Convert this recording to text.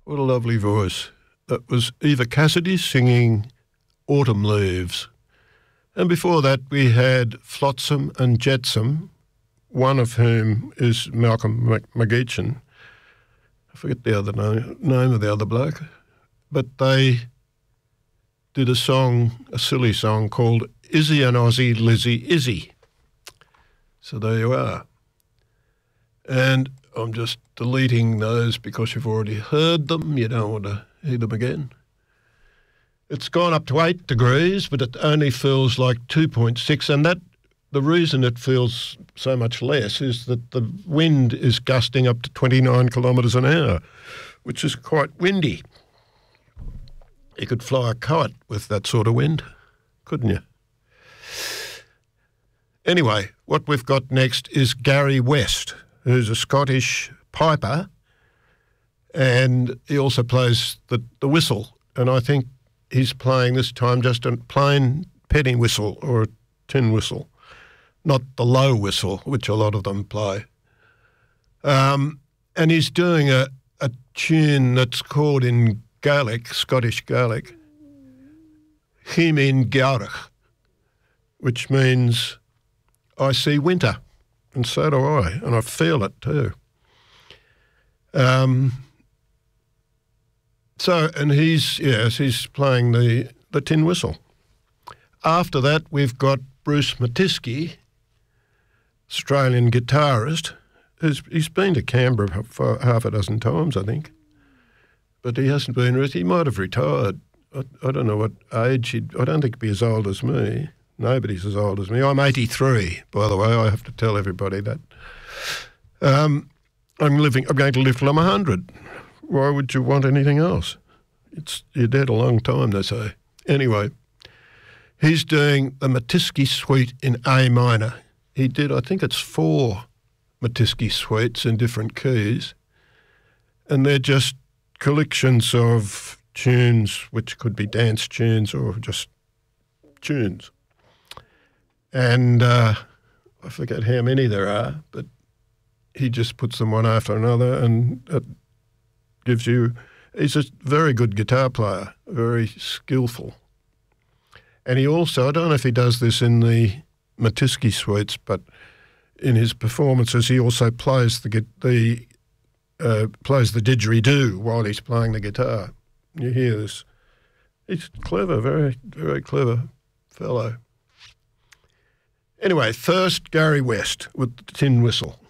What a lovely voice. That was Eva Cassidy singing Autumn Leaves. And before that we had Flotsam and Jetsam, one of whom is Malcolm McGeechan. I forget the other name of the other bloke. But they did a silly song called Izzy and Ozzy, Lizzie, Izzy. So there you are. And I'm just deleting those because you've already heard them. You don't want to hear them again. It's gone up to 8 degrees, but it only feels like 2.6. And the reason it feels so much less is that the wind is gusting up to 29 kilometres an hour, which is quite windy. You could fly a kite with that sort of wind, couldn't you? Anyway, what we've got next is Gary West, who's a Scottish piper, and he also plays the whistle. And I think he's playing this time just a plain penny whistle or a tin whistle, not the low whistle, which a lot of them play. And he's doing a tune that's called in Gaelic, Scottish Gaelic, Chimin Gearach, which means I see winter, and so do I, and I feel it too. And he's playing the tin whistle. After that, we've got Bruce Matisky, Australian guitarist. He's been to Canberra for half a dozen times, I think. But he hasn't been. He might have retired. I don't know what age. I don't think he'd be as old as me. Nobody's as old as me. I'm 83, by the way. I have to tell everybody that. I'm going to live till I'm 100. Why would you want anything else? You're dead a long time, they say. Anyway, he's doing the Matisky Suite in A minor. He did, I think it's 4 Matisky Suites in different keys, and they're just collections of tunes, which could be dance tunes or just tunes. And I forget how many there are, but he just puts them one after another, and it gives you... He's a very good guitar player, very skillful. And he also, I don't know if he does this in the Matisky Suites, but in his performances he also plays the didgeridoo while he's playing the guitar. You hear this. He's clever, very, very clever fellow. Anyway, first Gary West with the tin whistle.